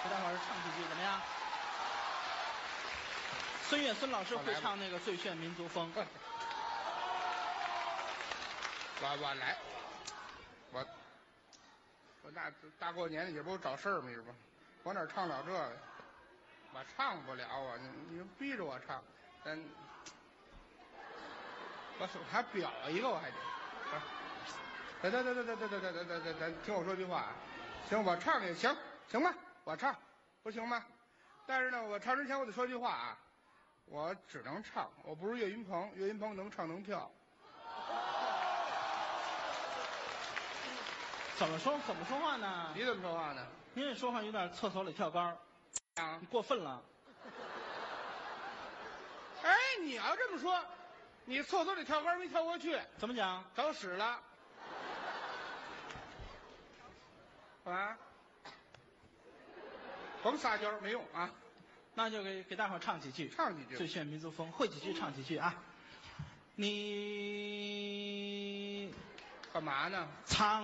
给大伙儿唱几句怎么样？孙越孙老师会唱那个《最炫民族风》。 我来，我那大过年的也不找事儿嘛，是吧？我哪唱了这个？我唱不了啊！你逼着我唱，我手还表一个，我还得。咱听我说句话啊，行，我唱也行，行吧，我唱，不行吗？但是呢，我唱之前我得说句话啊，我只能唱，我不是岳云鹏，岳云鹏能唱能跳。 怎么说话呢？ 你怎么说话呢？ 您这说话有点厕所里跳杆儿， 啊， 你过分了。 哎，你要这么说，你厕所里跳杆没跳过去， 怎么讲？ 找屎了。啊，甭撒娇没用啊， 那就给大伙儿唱几句， 唱几句 《最炫民族风》，会几句唱几句啊。你干嘛呢？ 苍